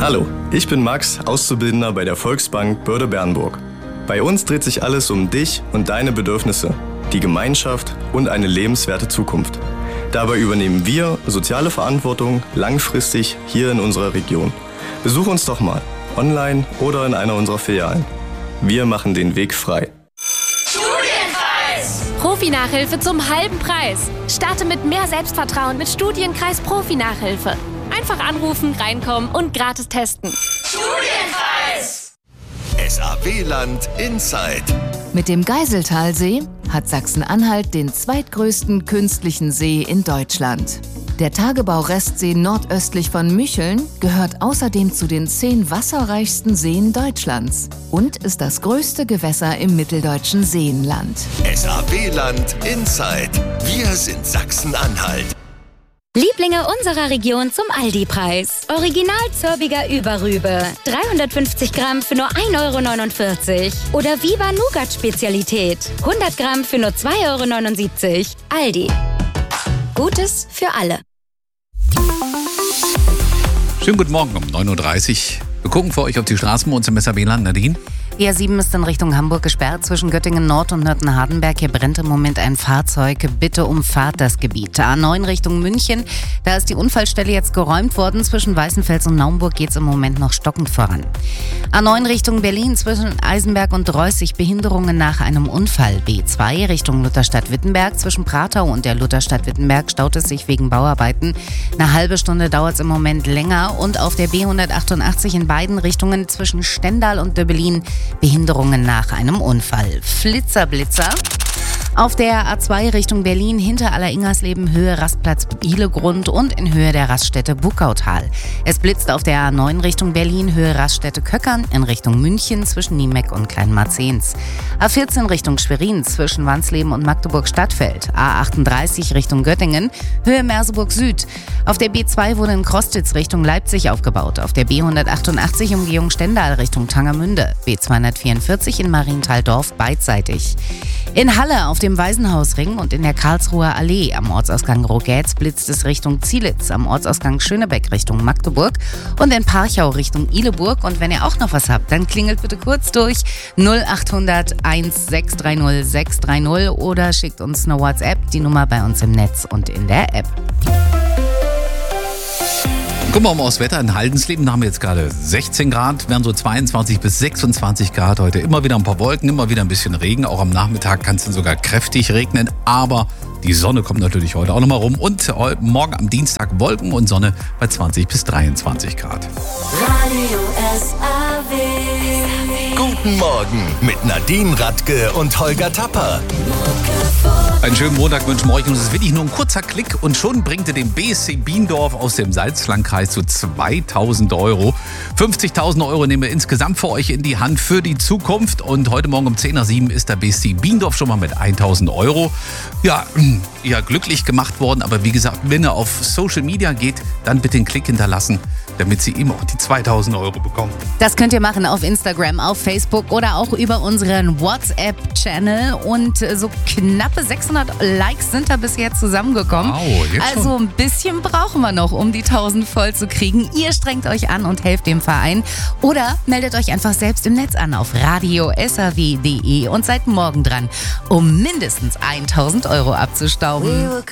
Hallo, ich bin Max, Auszubildender bei der Volksbank Börde-Bernburg. Bei uns dreht sich alles um dich und deine Bedürfnisse, die Gemeinschaft und eine lebenswerte Zukunft. Dabei übernehmen wir soziale Verantwortung langfristig hier in unserer Region. Besuch uns doch mal, online oder in einer unserer Filialen. Wir machen den Weg frei. Studienkreis! Profi-Nachhilfe zum halben Preis. Starte mit mehr Selbstvertrauen mit Studienkreis Profi-Nachhilfe. Einfach anrufen, reinkommen und gratis testen. Studienkreis! SAW-Land Inside. Mit dem Geiseltalsee hat Sachsen-Anhalt den zweitgrößten künstlichen See in Deutschland. Der Tagebau-Restsee nordöstlich von Mücheln gehört außerdem zu den 10 wasserreichsten Seen Deutschlands und ist das größte Gewässer im mitteldeutschen Seenland. SAW-Land Inside. Wir sind Sachsen-Anhalt. Lieblinge unserer Region zum Aldi-Preis. Original Zörbiger Überrübe. 350 Gramm für nur 1,49 €. Oder Viva Nougat-Spezialität. 100 Gramm für nur 2,79 €. Aldi. Gutes für alle. Schönen guten Morgen um 9:30 Uhr. Wir gucken für euch auf die Straßen bei uns im SAW-Land. Nadine? Die A7 ist in Richtung Hamburg gesperrt zwischen Göttingen Nord und Nörten-Hardenberg. Hier brennt im Moment ein Fahrzeug. Bitte umfahrt das Gebiet. A9 Richtung München. Da ist die Unfallstelle jetzt geräumt worden. Zwischen Weißenfels und Naumburg geht es im Moment noch stockend voran. A9 Richtung Berlin zwischen Eisenberg und Reußig. Behinderungen nach einem Unfall. B2 Richtung Lutherstadt-Wittenberg. Zwischen Pratau und der Lutherstadt Wittenberg staut es sich wegen Bauarbeiten. Eine halbe Stunde dauert es im Moment länger. Und auf der B188 in beiden Richtungen zwischen Stendal und Döbelin Behinderungen nach einem Unfall. Flitzer. Auf der A2 Richtung Berlin hinter Aller-Ingersleben Höhe Rastplatz Bielegrund und in Höhe der Raststätte Buckautal. Es blitzt auf der A9 Richtung Berlin Höhe Raststätte Köckern in Richtung München zwischen Niemeck und Kleinmarzens. A14 Richtung Schwerin zwischen Wansleben und Magdeburg-Stadtfeld. A38 Richtung Göttingen Höhe Merseburg Süd. Auf der B2 wurde in Krostitz Richtung Leipzig aufgebaut. Auf der B188 Umgehung Stendal Richtung Tangermünde. B244 in Marienthal-Dorf beidseitig. In Halle auf dem Waisenhausring und in der Karlsruher Allee am Ortsausgang Rogetz blitzt es Richtung Zielitz, am Ortsausgang Schönebeck Richtung Magdeburg und in Parchau Richtung Ihleburg. Und wenn ihr auch noch was habt, dann klingelt bitte kurz durch 0800 1630 630 oder schickt uns eine WhatsApp, die Nummer bei uns im Netz und in der App. Gucken wir mal aufs Wetter. In Haldensleben haben wir jetzt gerade 16 Grad, werden so 22 bis 26 Grad heute. Immer wieder ein paar Wolken, immer wieder ein bisschen Regen. Auch am Nachmittag kann es dann sogar kräftig regnen. Aber die Sonne kommt natürlich heute auch nochmal rum. Und morgen am Dienstag Wolken und Sonne bei 20 bis 23 Grad. Radio SAW. Guten Morgen mit Nadine Radke und Holger Tapper. Einen schönen Montag wünschen wir euch. Und es ist wirklich nur ein kurzer Klick und schon bringt ihr den BSC Biendorf aus dem Salzlandkreis zu 2.000 €. 50.000 € nehmen wir insgesamt für euch in die Hand für die Zukunft. Und heute Morgen um 10:07 ist der BSC Biendorf schon mal mit 1.000 €. Ja, glücklich gemacht worden. Aber wie gesagt, wenn ihr auf Social Media geht, dann bitte einen Klick hinterlassen, damit sie eben auch die 2.000 € bekommen. Das könnt ihr machen auf Instagram, auf Facebook oder auch über unseren WhatsApp-Channel. Und so knappe 600 Likes sind da bis jetzt zusammengekommen. Wow, jetzt schon. Also ein bisschen brauchen wir noch, um die 1000 voll zu kriegen. Ihr strengt euch an und helft dem Verein. Oder meldet euch einfach selbst im Netz an auf radio.saw.de und seid morgen dran, um mindestens 1.000 € abzustauben.